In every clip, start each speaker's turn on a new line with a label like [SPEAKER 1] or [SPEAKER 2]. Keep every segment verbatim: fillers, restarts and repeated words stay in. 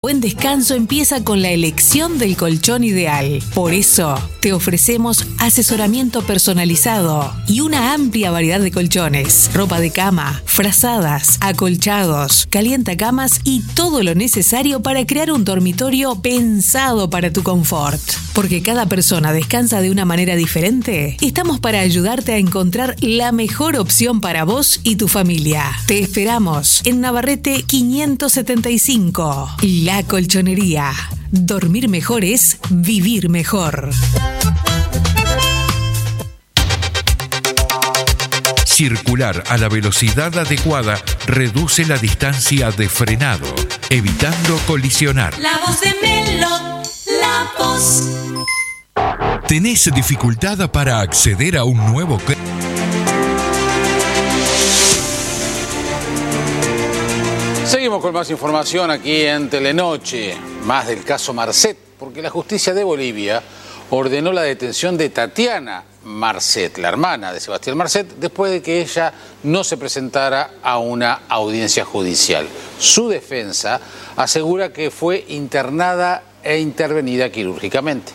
[SPEAKER 1] Buen descanso empieza con la elección del colchón ideal. Por eso, te ofrecemos asesoramiento personalizado y una amplia variedad de colchones, ropa de cama, frazadas, acolchados, calientacamas y todo lo necesario para crear un dormitorio pensado para tu confort. Porque cada persona descansa de una manera diferente, estamos para ayudarte a encontrar la mejor opción para vos y tu familia. Te esperamos en Navarrete quinientos setenta y cinco. La Colchonería. Dormir mejor es vivir mejor.
[SPEAKER 2] Circular a la velocidad adecuada reduce la distancia de frenado, evitando colisionar.
[SPEAKER 3] La voz de Melo, la voz.
[SPEAKER 2] ¿Tenés dificultad para acceder a un nuevo crédito?
[SPEAKER 4] Seguimos con más información aquí en Telenoche, más del caso Marcet, porque la justicia de Bolivia ordenó la detención de Tatiana Marcet, la hermana de Sebastián Marcet, después de que ella no se presentara a una audiencia judicial. Su defensa asegura que fue internada e intervenida quirúrgicamente.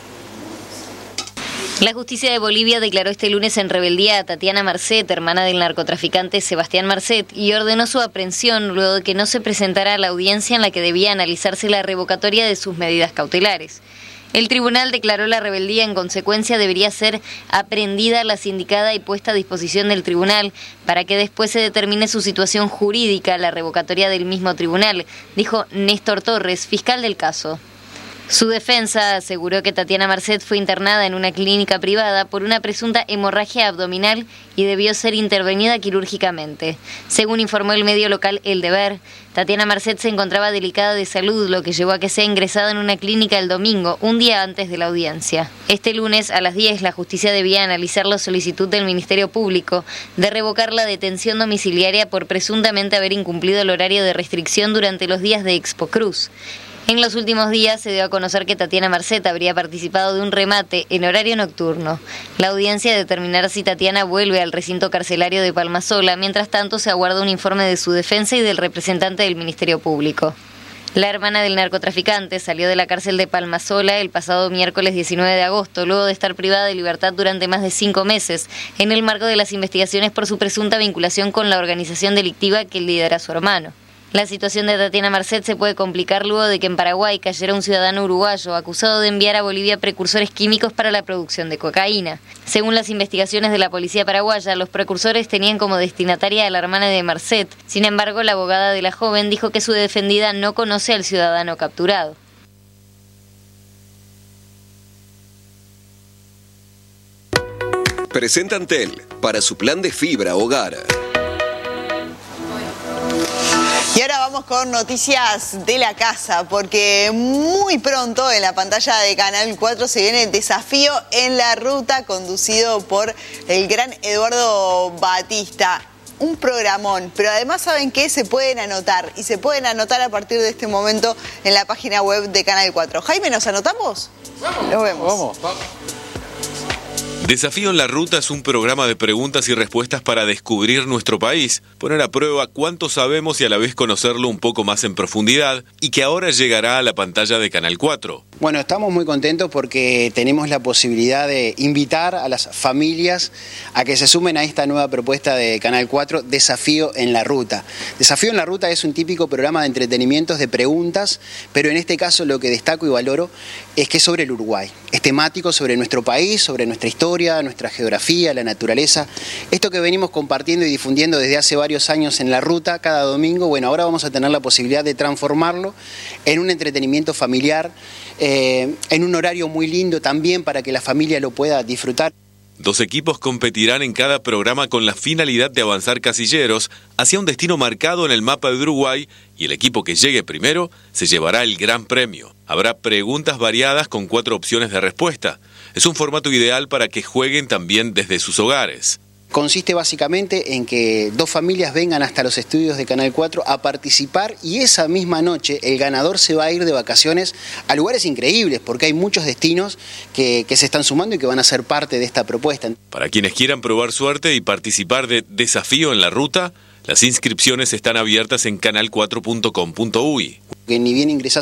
[SPEAKER 5] La justicia de Bolivia declaró este lunes en rebeldía a Tatiana Marcet, hermana del narcotraficante Sebastián Marcet, y ordenó su aprehensión luego de que no se presentara a la audiencia en la que debía analizarse la revocatoria de sus medidas cautelares. El tribunal declaró la rebeldía, en consecuencia debería ser aprehendida la sindicada y puesta a disposición del tribunal para que después se determine su situación jurídica, la revocatoria del mismo tribunal, dijo Néstor Torres, fiscal del caso. Su defensa aseguró que Tatiana Marcet fue internada en una clínica privada por una presunta hemorragia abdominal y debió ser intervenida quirúrgicamente. Según informó el medio local El Deber, Tatiana Marcet se encontraba delicada de salud, lo que llevó a que sea ingresada en una clínica el domingo, un día antes de la audiencia. Este lunes a las diez, la justicia debía analizar la solicitud del Ministerio Público de revocar la detención domiciliaria por presuntamente haber incumplido el horario de restricción durante los días de Expo Cruz. En los últimos días se dio a conocer que Tatiana Marcet habría participado de un remate en horario nocturno. La audiencia determinará si Tatiana vuelve al recinto carcelario de Palmasola. Mientras tanto, se aguarda un informe de su defensa y del representante del Ministerio Público. La hermana del narcotraficante salió de la cárcel de Palmasola el pasado miércoles diecinueve de agosto, luego de estar privada de libertad durante más de cinco meses, en el marco de las investigaciones por su presunta vinculación con la organización delictiva que lidera su hermano. La situación de Tatiana Marcet se puede complicar luego de que en Paraguay cayera un ciudadano uruguayo acusado de enviar a Bolivia precursores químicos para la producción de cocaína. Según las investigaciones de la policía paraguaya, los precursores tenían como destinataria a la hermana de Marcet. Sin embargo, la abogada de la joven dijo que su defendida no conoce al ciudadano capturado.
[SPEAKER 6] Presenta Antel para su plan de fibra hogar.
[SPEAKER 7] Y ahora vamos con noticias de la casa, porque muy pronto en la pantalla de Canal cuatro se viene el Desafío en la Ruta, conducido por el gran Eduardo Batista. Un programón, pero además ¿saben qué? Se pueden anotar, y se pueden anotar a partir de este momento en la página web de Canal cuatro. Jaime, ¿nos anotamos?
[SPEAKER 4] Vamos,
[SPEAKER 7] Nos vemos.
[SPEAKER 4] Vamos, vamos.
[SPEAKER 8] Desafío en la Ruta es un programa de preguntas y respuestas para descubrir nuestro país, poner a prueba cuánto sabemos y a la vez conocerlo un poco más en profundidad, y que ahora llegará a la pantalla de Canal cuatro.
[SPEAKER 9] Bueno, estamos muy contentos porque tenemos la posibilidad de invitar a las familias a que se sumen a esta nueva propuesta de Canal cuatro, Desafío en la Ruta. Desafío en la Ruta es un típico programa de entretenimientos de preguntas, pero en este caso lo que destaco y valoro es que es sobre el Uruguay. Es temático sobre nuestro país, sobre nuestra historia, nuestra geografía, la naturaleza. Esto que venimos compartiendo y difundiendo desde hace varios años en la Ruta, cada domingo, bueno, ahora vamos a tener la posibilidad de transformarlo en un entretenimiento familiar, eh, en un horario muy lindo también para que la familia lo pueda disfrutar.
[SPEAKER 8] Dos equipos competirán en cada programa con la finalidad de avanzar casilleros hacia un destino marcado en el mapa de Uruguay, y el equipo que llegue primero se llevará el gran premio. Habrá preguntas variadas con cuatro opciones de respuesta. Es un formato ideal para que jueguen también desde sus hogares.
[SPEAKER 9] Consiste básicamente en que dos familias vengan hasta los estudios de Canal cuatro a participar, y esa misma noche el ganador se va a ir de vacaciones a lugares increíbles, porque hay muchos destinos que, que se están sumando y que van a ser parte de esta propuesta.
[SPEAKER 8] Para quienes quieran probar suerte y participar de Desafío en la Ruta, Las inscripciones están abiertas en canal cuatro punto com punto uy.
[SPEAKER 9] Que ni bien ingresás